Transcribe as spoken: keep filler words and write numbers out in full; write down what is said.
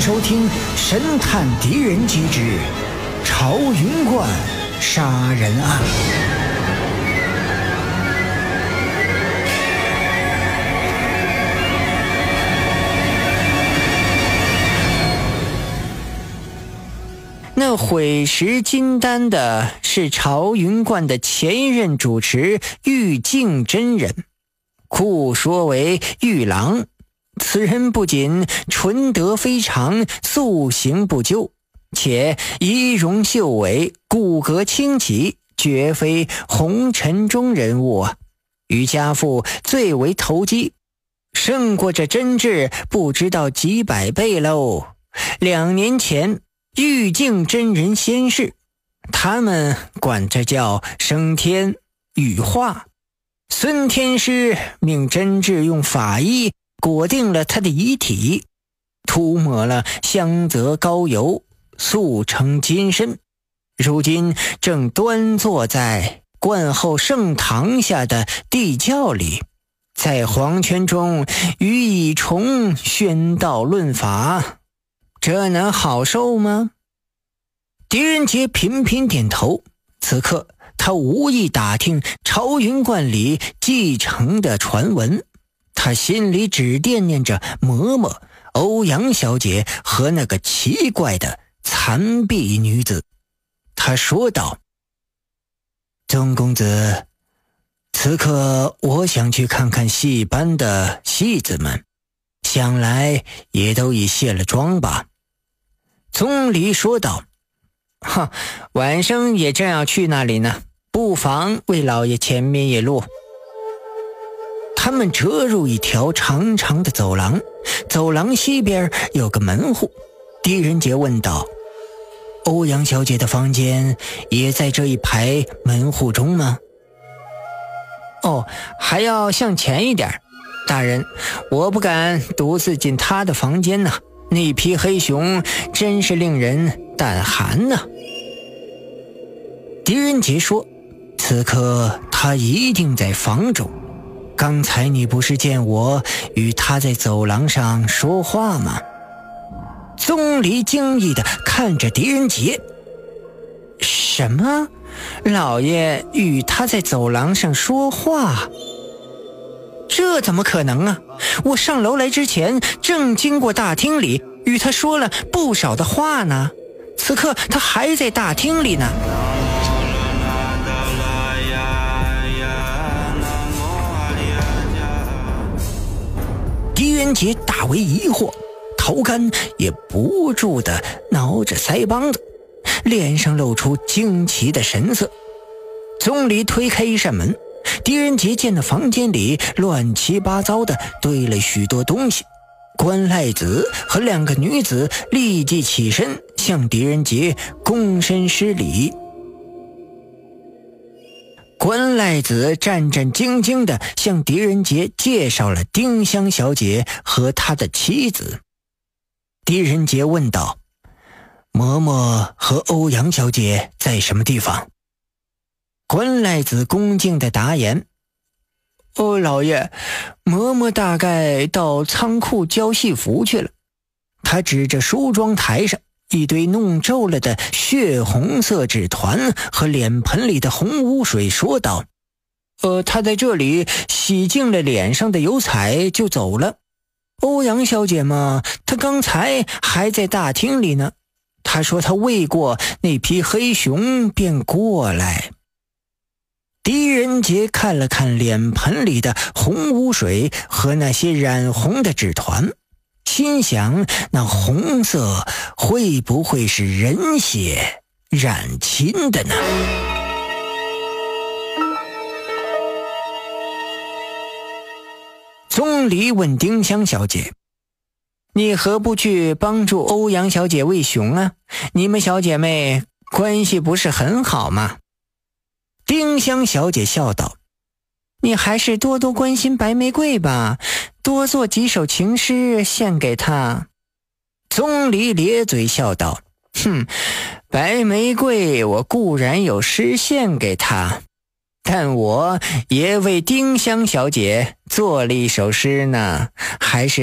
收听《神探狄仁杰之朝云观杀人案》。那毁石金丹的是朝云观的前一任主持玉净真人，故说为玉郎。此人不仅纯德非常，素行不究，且仪容秀伟，骨骼清奇，绝非红尘中人物啊！与家父最为投机，胜过这真挚不知道几百倍喽。两年前玉净真人仙逝，他们管这叫升天羽化。孙天师命真挚用法医裹定了他的遗体，涂抹了香泽膏油，塑成金身，如今正端坐在观后圣堂下的地窖里，在黄泉中与蚁虫宣道论法，这能好受吗？狄仁杰频频点头。此刻他无意打听朝云观里继承的传闻，他心里只惦念着嬷嬷、欧阳小姐和那个奇怪的残臂女子。他说道：宗公子，此刻我想去看看戏班的戏子们，想来也都已卸了妆吧。宗离说道：哈，晚生也正要去那里呢，不妨为老爷前面一路。他们折入一条长长的走廊，走廊西边有个门户。狄仁杰问道：欧阳小姐的房间也在这一排门户中吗？哦，还要向前一点。大人，我不敢独自进她的房间呢，那匹黑熊真是令人胆寒呢。狄仁杰说：此刻他一定在房中，刚才你不是见我与他在走廊上说话吗？宗离惊异地看着狄仁杰。什么？老爷与他在走廊上说话？这怎么可能啊？我上楼来之前正经过大厅里，与他说了不少的话呢。此刻他还在大厅里呢。狄仁杰大为疑惑，头干也不住地挠着腮帮子，脸上露出惊奇的神色。宗离推开一扇门，狄仁杰见那房间里乱七八糟的堆了许多东西。关赖子和两个女子立即起身向狄仁杰躬身施礼。关赖子战战兢兢地向狄仁杰介绍了丁香小姐和她的妻子。狄仁杰问道：嬷嬷和欧阳小姐在什么地方？关赖子恭敬地答言：哦，老爷，嬷嬷大概到仓库交戏服去了。他指着梳妆台上一堆弄皱了的血红色纸团和脸盆里的红污水说道：呃，他在这里洗净了脸上的油彩就走了。欧阳小姐嘛，她刚才还在大厅里呢，她说她喂过那匹黑熊便过来。狄仁杰看了看脸盆里的红污水和那些染红的纸团，心想那红色会不会是人血染亲的呢？宗离问丁香小姐：你何不去帮助欧阳小姐喂熊啊？你们小姐妹关系不是很好吗？丁香小姐笑道：你还是多多关心白玫瑰吧，多做几首情诗献给她。宗离咧嘴笑道：哼，白玫瑰我固然有诗献给她，但我也为丁香小姐做了一首诗呢，还是